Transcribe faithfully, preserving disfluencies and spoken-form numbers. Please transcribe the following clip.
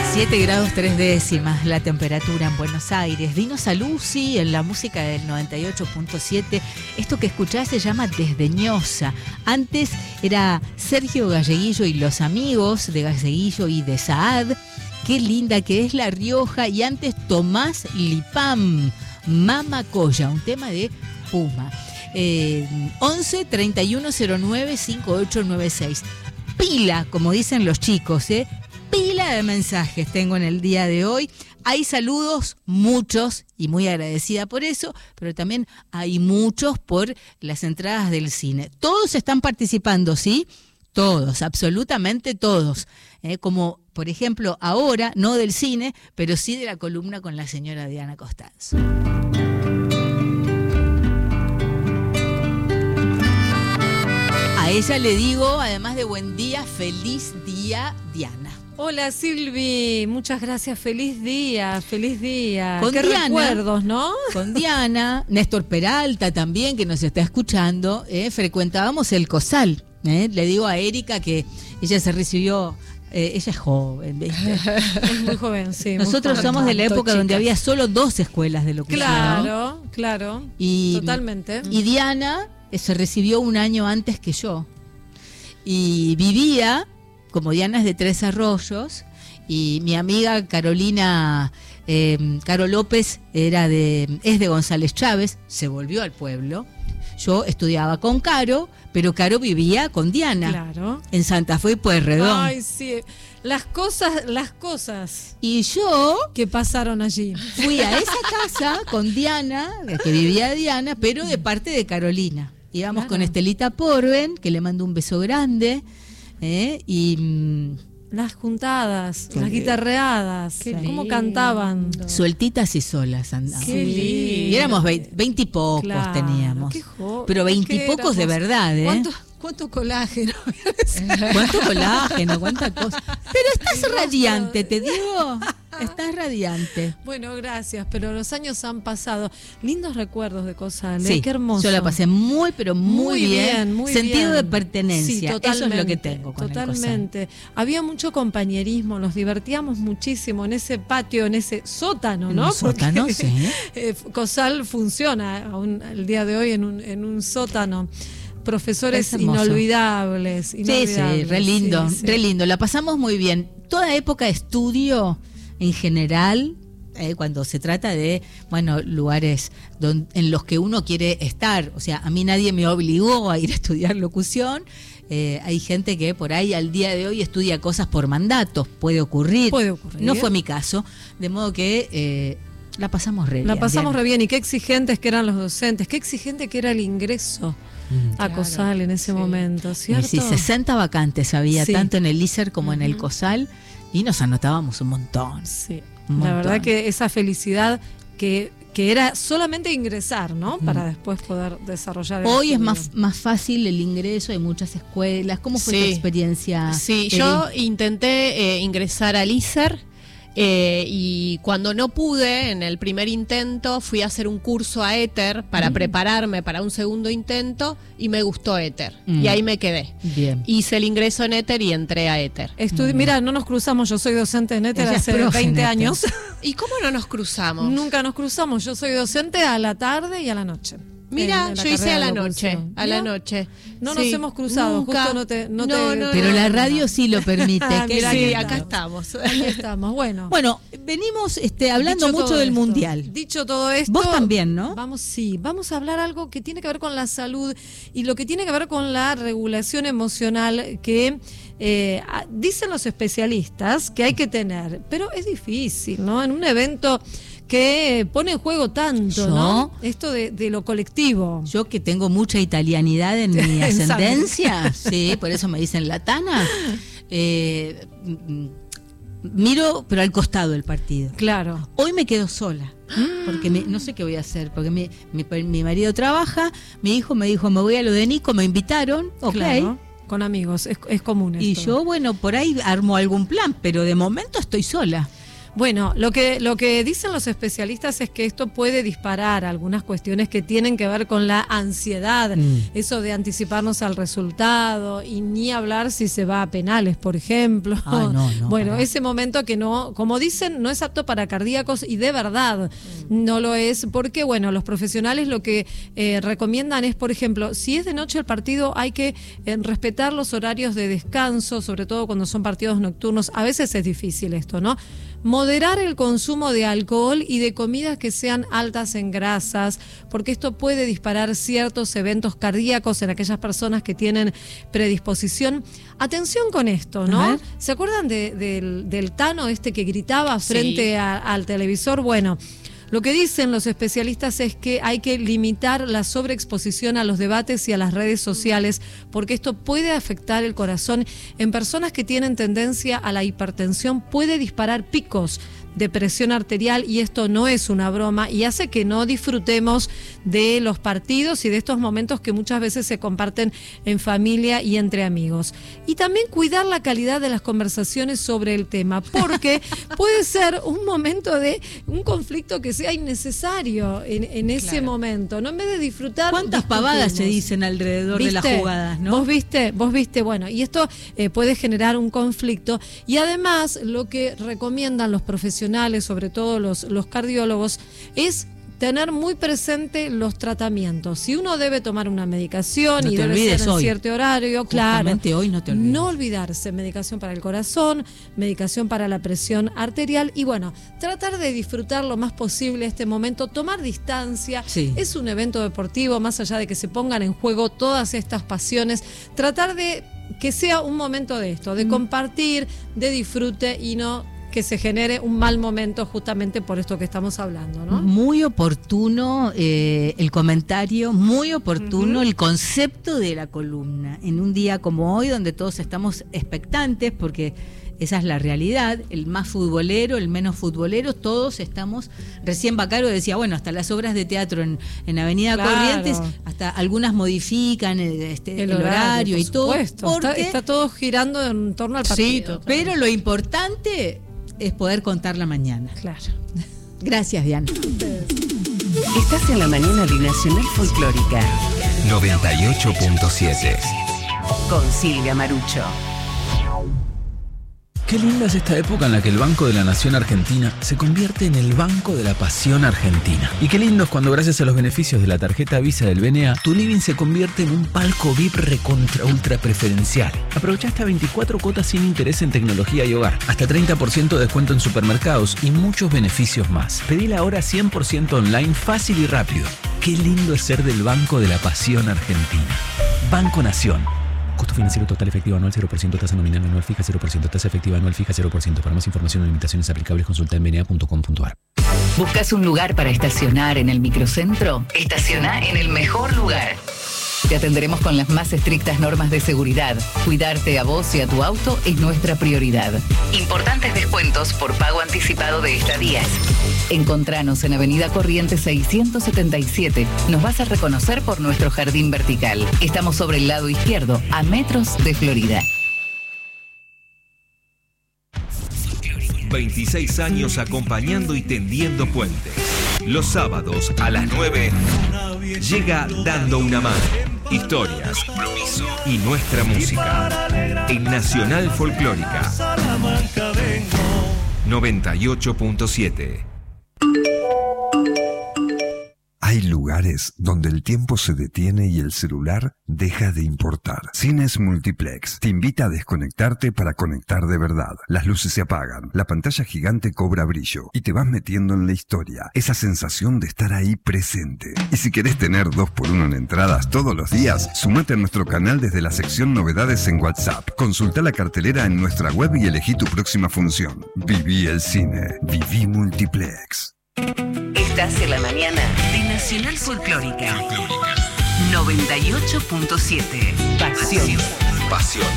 siete grados tres décimas la temperatura en Buenos Aires. Dinos a Lucy en la música del noventa y ocho punto siete. Esto que escuchás se llama Desdeñosa. Antes era Sergio Galleguillo y los amigos de Galleguillo y de Saad. Qué linda que es La Rioja. Y antes Tomás Lipam, Mama Coya, un tema de Puma. Eh, once treinta y uno cero nueve cincuenta y ocho noventa y seis. Pila, como dicen los chicos, ¿eh? Pila de mensajes tengo en el día de hoy. Hay saludos, muchos, y muy agradecida por eso, pero también hay muchos por las entradas del cine. Todos están participando, ¿sí? Todos, absolutamente todos. Eh, como, por ejemplo, ahora, no del cine, pero sí de la columna con la señora Diana Costanzo. A ella le digo, además de buen día, feliz día, Diana. Hola Silvi, muchas gracias, feliz día, feliz día. Con Qué Diana, recuerdos, ¿no? Con Diana, Néstor Peralta también, que nos está escuchando, eh, frecuentábamos el COSAL. Eh. Le digo a Erika que ella se recibió, eh, ella es joven, ¿viste? Es muy joven, sí. Nosotros muy somos de la época chicas. donde había solo dos escuelas de locución. Claro, claro, y, totalmente. Y Diana eh, se recibió un año antes que yo. Y vivía... Como Diana es de Tres Arroyos y mi amiga Carolina, eh, Caro López era de, es de González Chávez, se volvió al pueblo. Yo estudiaba con Caro, pero Caro vivía con Diana. Claro. En Santa Fe y Pueyrredón. Ay, sí. Las cosas, las cosas. Y yo que pasaron allí. Fui a esa casa con Diana, que vivía Diana, pero de parte de Carolina. Íbamos claro. con Estelita Porben, que le mando un beso grande. ¿Eh? Y mm, las juntadas, las guitarreadas, cómo cantaban. Sueltitas y solas andábamos. Qué lindo. Y éramos veinte y pocos claro, teníamos. Qué joven, pero veintipocos de verdad, ¿eh? ¿Cuánto, cuánto colágeno? ¿Cuánto colágeno? ¿Cuánta cosa? Pero estás radiante, te digo. Estás radiante. Bueno, gracias, pero los años han pasado. Lindos recuerdos de COSAL, sí, ¿eh? Qué hermoso. Yo la pasé muy, pero muy, muy bien. bien muy Sentido bien. de pertenencia. Sí, eso es lo que tengo con totalmente. el COSAL. Había mucho compañerismo, nos divertíamos muchísimo en ese patio, en ese sótano, ¿no? En sótano, Porque, sí. Eh, COSAL funciona aún el día de hoy en un, en un sótano. Profesores inolvidables, inolvidables. Sí, sí, re lindo, sí, sí. re lindo. La pasamos muy bien. Toda época de estudio, en general, eh, cuando se trata de, bueno, lugares donde, en los que uno quiere estar. O sea, a mí nadie me obligó a ir a estudiar locución. Eh, hay gente que por ahí al día de hoy estudia cosas por mandatos. Puede ocurrir. Puede ocurrir. No fue mi caso. De modo que... Eh, la pasamos re bien. La pasamos Diana. re bien y qué exigentes que eran los docentes, qué exigente que era el ingreso mm, a claro, COSAL en ese sí. momento, ¿cierto? Sí, sesenta vacantes había, sí. tanto en el ISER como uh-huh. en el COSAL, y nos anotábamos un montón. Sí, un montón. La verdad que esa felicidad que, que era solamente ingresar, ¿no? Uh-huh. Para después poder desarrollar el Hoy estudio. Es más, más fácil el ingreso, hay muchas escuelas. ¿Cómo fue sí. tu experiencia? Sí, Eri? yo intenté eh, ingresar al ISER. Eh, y cuando no pude, en el primer intento, fui a hacer un curso a Éter para mm. prepararme para un segundo intento y me gustó Éter. Mm. Y ahí me quedé. Bien. Hice el ingreso en Éter y entré a Éter. Estudi- mm. Mira, no nos cruzamos, yo soy docente en Éter hace veinte años. ¿Y cómo no nos cruzamos? Nunca nos cruzamos, yo soy docente a la tarde y a la noche. Mira, yo hice a la noche, a la noche. No sí. nos hemos cruzado, Nunca. Justo no te, no no, te, no, pero no, la no, radio no. sí lo permite. Ah, que mira, sí, acá estamos. Aquí estamos, bueno. Bueno, venimos este, hablando Dicho mucho del esto, mundial. Dicho todo esto. Vos también, ¿no? Vamos, sí, vamos a hablar algo que tiene que ver con la salud y lo que tiene que ver con la regulación emocional que eh, dicen los especialistas que hay que tener, pero es difícil, ¿no? En un evento que pone en juego tanto, ¿Yo? ¿no? Esto de, de lo colectivo. Yo que tengo mucha italianidad en mi ascendencia, sí, por eso me dicen latana, eh, miro, pero al costado del partido. Claro. Hoy me quedo sola, porque me, no sé qué voy a hacer, porque mi, mi, mi marido trabaja, mi hijo me dijo, me voy a lo de Nico, me invitaron, ok. Claro. Con amigos, es, es común esto. Y yo, bueno, por ahí armo algún plan, pero de momento estoy sola. Bueno, lo que, lo que dicen los especialistas es que esto puede disparar algunas cuestiones que tienen que ver con la ansiedad, mm. eso de anticiparnos al resultado y ni hablar si se va a penales, por ejemplo. Ay, no, no, bueno, para. ese momento que no, como dicen, no es apto para cardíacos y de verdad mm. no lo es, porque bueno, los profesionales lo que eh, recomiendan es, por ejemplo, si es de noche el partido hay que eh, respetar los horarios de descanso, sobre todo cuando son partidos nocturnos. A veces es difícil esto, ¿no? Moderar el consumo de alcohol y de comidas que sean altas en grasas, porque esto puede disparar ciertos eventos cardíacos en aquellas personas que tienen predisposición. Atención con esto, ¿no? ¿Se acuerdan de, de, del Tano este que gritaba frente sí. a, al televisor? Bueno, lo que dicen los especialistas es que hay que limitar la sobreexposición a los debates y a las redes sociales, porque esto puede afectar el corazón. En personas que tienen tendencia a la hipertensión puede disparar picos de presión arterial y esto no es una broma y hace que no disfrutemos de los partidos y de estos momentos que muchas veces se comparten en familia y entre amigos. Y también cuidar la calidad de las conversaciones sobre el tema, porque puede ser un momento de un conflicto que sea innecesario en, en ese claro. momento, ¿no? En vez de disfrutar. ¿Cuántas pavadas se dicen alrededor ¿Viste? de las jugadas, no? Vos viste, vos viste, bueno, y esto eh, puede generar un conflicto y además lo que recomiendan los profesionales, sobre todo los, los cardiólogos, es tener muy presente los tratamientos. Si uno debe tomar una medicación no y debe ser en hoy. cierto horario, Justamente claro, hoy no te olvides. No olvidarse, medicación para el corazón, medicación para la presión arterial y bueno, tratar de disfrutar lo más posible este momento, tomar distancia. Sí. Es un evento deportivo, más allá de que se pongan en juego todas estas pasiones, tratar de que sea un momento de esto, de mm. compartir, de disfrute y no que se genere un mal momento justamente por esto que estamos hablando, ¿no? Muy oportuno eh, el comentario, muy oportuno uh-huh. el concepto de la columna, en un día como hoy donde todos estamos expectantes porque esa es la realidad, el más futbolero, el menos futbolero, todos estamos, recién Bacaro decía, bueno, hasta las obras de teatro en, en Avenida claro. Corrientes, hasta algunas modifican este, el, el horario, horario y todo. Porque está, está todo girando en torno al partido. Sí, pero lo importante es poder contar la mañana. Claro. Gracias, Diana. Estás en la mañana de Nacional Folclórica noventa y ocho punto siete con Silvia Marucho. Qué linda es esta época en la que el Banco de la Nación Argentina se convierte en el Banco de la Pasión Argentina. Y qué lindo es cuando gracias a los beneficios de la tarjeta Visa del B N A, tu living se convierte en un palco V I P recontra ultra preferencial. Aprovecha hasta veinticuatro cuotas sin interés en tecnología y hogar, hasta treinta por ciento de descuento en supermercados y muchos beneficios más. Pedila ahora cien por ciento online, fácil y rápido. Qué lindo es ser del Banco de la Pasión Argentina. Banco Nación. Costo financiero total efectivo anual cero por ciento, tasa nominal anual fija cero por ciento, tasa efectiva anual fija cero por ciento. Para más información o limitaciones aplicables consulta en b n a punto com punto a r. ¿Buscas un lugar para estacionar en el microcentro? Estaciona en el mejor lugar. Te atenderemos con las más estrictas normas de seguridad. Cuidarte a vos y a tu auto es nuestra prioridad. Importantes descuentos por pago anticipado de estadías. Encontranos en Avenida Corrientes seiscientos setenta y siete. Nos vas a reconocer por nuestro jardín vertical. Estamos sobre el lado izquierdo, a metros de Florida. veintiséis años acompañando y tendiendo puentes. Los sábados a las nueve llega Dando una Mano. Historias, compromiso y nuestra música. En Nacional Folclórica noventa y ocho punto siete. Hay lugares donde el tiempo se detiene y el celular deja de importar. Cines Multiplex te invita a desconectarte para conectar de verdad. Las luces se apagan, la pantalla gigante cobra brillo y te vas metiendo en la historia. Esa sensación de estar ahí presente. Y si querés tener dos por uno en entradas todos los días, sumate a nuestro canal desde la sección Novedades en WhatsApp. Consulta la cartelera en nuestra web y elegí tu próxima función. Viví el cine. Viví Multiplex. Estás en la mañana de Nacional Folclórica noventa y ocho punto siete. Pasión. Pasión.